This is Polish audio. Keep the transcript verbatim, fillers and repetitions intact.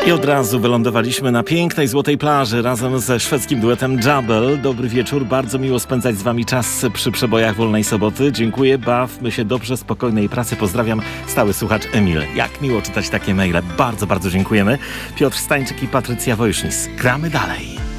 I od razu wylądowaliśmy na pięknej złotej plaży razem ze szwedzkim duetem Jabel. Dobry wieczór, bardzo miło spędzać z wami czas przy przebojach Wolnej Soboty. Dziękuję, bawmy się dobrze, spokojnej pracy. Pozdrawiam, stały słuchacz Emil. Jak miło czytać takie maile. Bardzo, bardzo dziękujemy. Piotr Stańczyk i Patrycja Wojsznis. Gramy dalej.